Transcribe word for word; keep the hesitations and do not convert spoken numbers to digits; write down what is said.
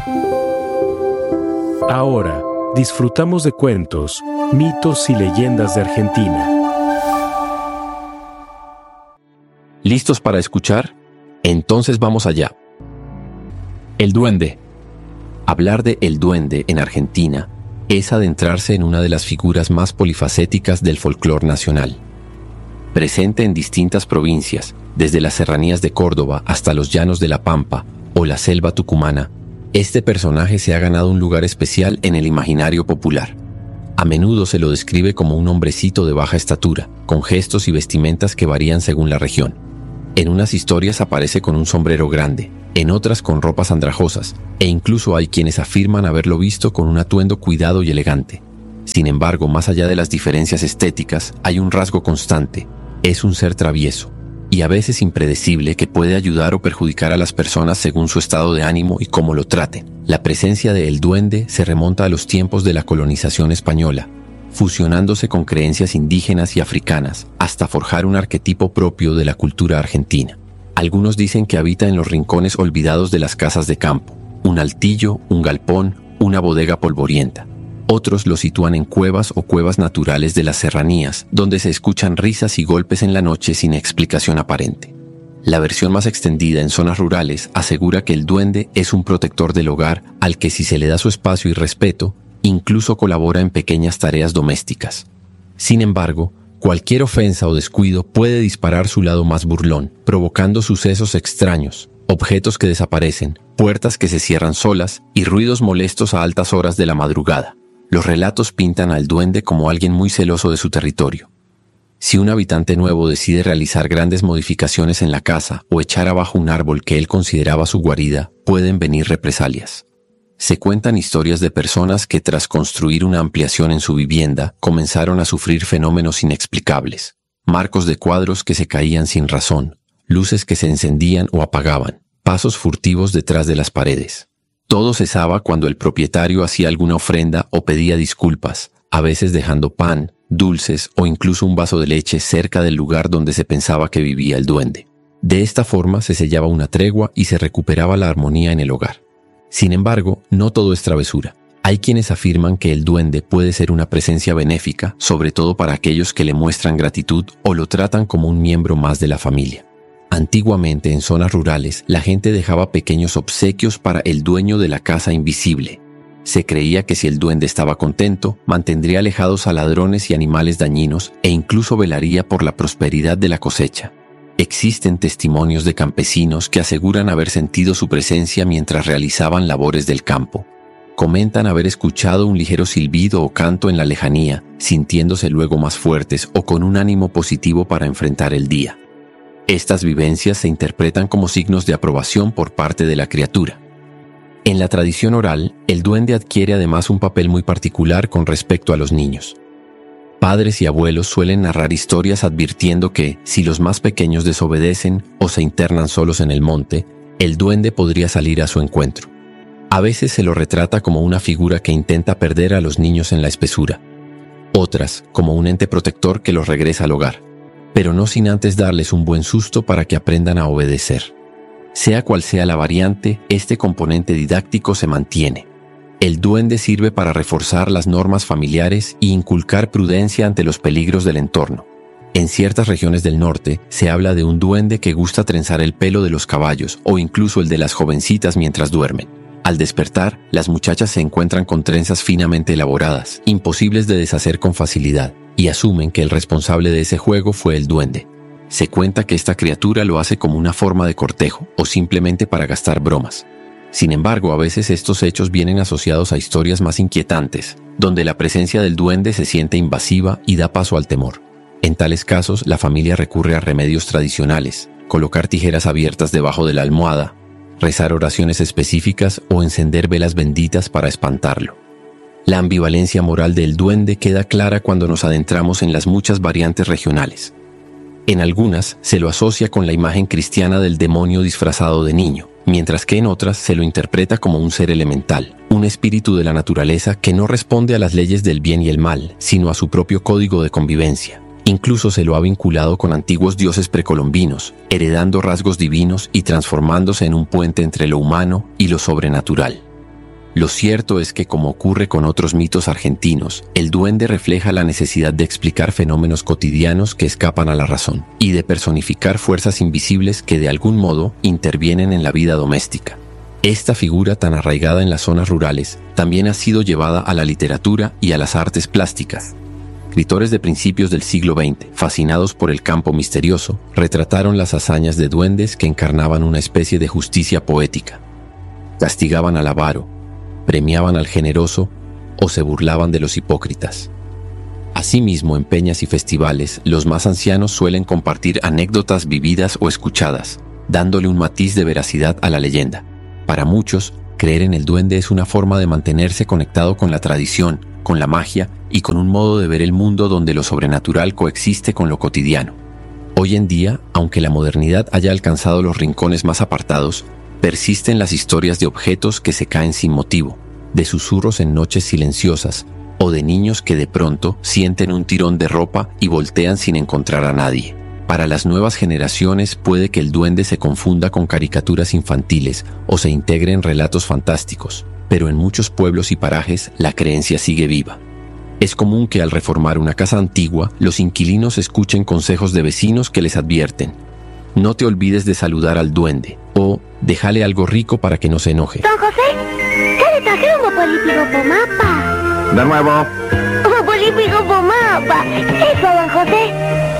Ahora, disfrutamos de cuentos, mitos y leyendas de Argentina. ¿Listos para escuchar? Entonces vamos allá. El duende. Hablar de El Duende en Argentina es adentrarse en una de las figuras más polifacéticas del folclore nacional. Presente en distintas provincias, desde las serranías de Córdoba hasta los llanos de la Pampa o la selva tucumana, este personaje se ha ganado un lugar especial en el imaginario popular. A menudo se lo describe como un hombrecito de baja estatura, con gestos y vestimentas que varían según la región. En unas historias aparece con un sombrero grande, en otras con ropas andrajosas, e incluso hay quienes afirman haberlo visto con un atuendo cuidado y elegante. Sin embargo, más allá de las diferencias estéticas, hay un rasgo constante: es un ser travieso, y a veces impredecible, que puede ayudar o perjudicar a las personas según su estado de ánimo y cómo lo traten. La presencia de El Duende se remonta a los tiempos de la colonización española, fusionándose con creencias indígenas y africanas, hasta forjar un arquetipo propio de la cultura argentina. Algunos dicen que habita en los rincones olvidados de las casas de campo, un altillo, un galpón, una bodega polvorienta. Otros lo sitúan en cuevas o cuevas naturales de las serranías, donde se escuchan risas y golpes en la noche sin explicación aparente. La versión más extendida en zonas rurales asegura que el duende es un protector del hogar al que, si se le da su espacio y respeto, incluso colabora en pequeñas tareas domésticas. Sin embargo, cualquier ofensa o descuido puede disparar su lado más burlón, provocando sucesos extraños, objetos que desaparecen, puertas que se cierran solas y ruidos molestos a altas horas de la madrugada. Los relatos pintan al duende como alguien muy celoso de su territorio. Si un habitante nuevo decide realizar grandes modificaciones en la casa o echar abajo un árbol que él consideraba su guarida, pueden venir represalias. Se cuentan historias de personas que, tras construir una ampliación en su vivienda, comenzaron a sufrir fenómenos inexplicables: marcos de cuadros que se caían sin razón, luces que se encendían o apagaban, pasos furtivos detrás de las paredes. Todo cesaba cuando el propietario hacía alguna ofrenda o pedía disculpas, a veces dejando pan, dulces o incluso un vaso de leche cerca del lugar donde se pensaba que vivía el duende. De esta forma se sellaba una tregua y se recuperaba la armonía en el hogar. Sin embargo, no todo es travesura. Hay quienes afirman que el duende puede ser una presencia benéfica, sobre todo para aquellos que le muestran gratitud o lo tratan como un miembro más de la familia. Antiguamente, en zonas rurales, la gente dejaba pequeños obsequios para el dueño de la casa invisible. Se creía que si el duende estaba contento, mantendría alejados a ladrones y animales dañinos e incluso velaría por la prosperidad de la cosecha. Existen testimonios de campesinos que aseguran haber sentido su presencia mientras realizaban labores del campo. Comentan haber escuchado un ligero silbido o canto en la lejanía, sintiéndose luego más fuertes o con un ánimo positivo para enfrentar el día. Estas vivencias se interpretan como signos de aprobación por parte de la criatura. En la tradición oral, el duende adquiere además un papel muy particular con respecto a los niños. Padres y abuelos suelen narrar historias advirtiendo que, si los más pequeños desobedecen o se internan solos en el monte, el duende podría salir a su encuentro. A veces se lo retrata como una figura que intenta perder a los niños en la espesura, otras como un ente protector que los regresa al hogar, pero no sin antes darles un buen susto para que aprendan a obedecer. Sea cual sea la variante, este componente didáctico se mantiene. El duende sirve para reforzar las normas familiares e inculcar prudencia ante los peligros del entorno. En ciertas regiones del norte se habla de un duende que gusta trenzar el pelo de los caballos o incluso el de las jovencitas mientras duermen. Al despertar, las muchachas se encuentran con trenzas finamente elaboradas, imposibles de deshacer con facilidad, y asumen que el responsable de ese juego fue el duende. Se cuenta que esta criatura lo hace como una forma de cortejo o simplemente para gastar bromas. Sin embargo, a veces estos hechos vienen asociados a historias más inquietantes, donde la presencia del duende se siente invasiva y da paso al temor. En tales casos, la familia recurre a remedios tradicionales, colocar tijeras abiertas debajo de la almohada, rezar oraciones específicas o encender velas benditas para espantarlo. La ambivalencia moral del duende queda clara cuando nos adentramos en las muchas variantes regionales. En algunas se lo asocia con la imagen cristiana del demonio disfrazado de niño, mientras que en otras se lo interpreta como un ser elemental, un espíritu de la naturaleza que no responde a las leyes del bien y el mal, sino a su propio código de convivencia. Incluso se lo ha vinculado con antiguos dioses precolombinos, heredando rasgos divinos y transformándose en un puente entre lo humano y lo sobrenatural. Lo cierto es que, como ocurre con otros mitos argentinos, el duende refleja la necesidad de explicar fenómenos cotidianos que escapan a la razón y de personificar fuerzas invisibles que de algún modo intervienen en la vida doméstica. Esta figura tan arraigada en las zonas rurales también ha sido llevada a la literatura y a las artes plásticas. Escritores de principios del siglo veinte, fascinados por el campo misterioso, retrataron las hazañas de duendes que encarnaban una especie de justicia poética. Castigaban al avaro, premiaban al generoso o se burlaban de los hipócritas. Asimismo, en peñas y festivales, los más ancianos suelen compartir anécdotas vividas o escuchadas, dándole un matiz de veracidad a la leyenda. Para muchos, creer en el duende es una forma de mantenerse conectado con la tradición, con la magia y con un modo de ver el mundo donde lo sobrenatural coexiste con lo cotidiano. Hoy en día, aunque la modernidad haya alcanzado los rincones más apartados, persisten las historias de objetos que se caen sin motivo, de susurros en noches silenciosas o de niños que de pronto sienten un tirón de ropa y voltean sin encontrar a nadie. Para las nuevas generaciones puede que el duende se confunda con caricaturas infantiles o se integre en relatos fantásticos, pero en muchos pueblos y parajes la creencia sigue viva. Es común que al reformar una casa antigua, los inquilinos escuchen consejos de vecinos que les advierten: no te olvides de saludar al duende, o déjale algo rico para que no se enoje. Don José, ¿qué le trajeron a Polipigo Pomapa? De nuevo. Polipigo Pomapa. Eso, don José.